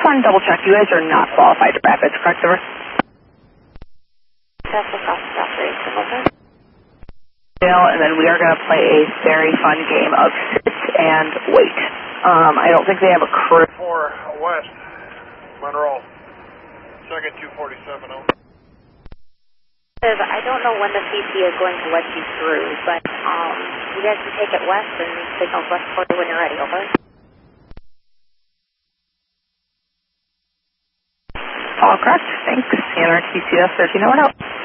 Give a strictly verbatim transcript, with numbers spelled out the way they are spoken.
want to double check. You guys are not qualified to Rapids, correct, sir? That's the South South Race, over. And then we are going to play a very fun game of sit and wait. Um, I don't think they have a crew. four West, Monroe, second two forty-seven over. I don't know when the C P is going to let you through, but um, you guys can take it west and signal west forty when you're ready, over. All correct. Thanks. C N R T C S thirteen over out.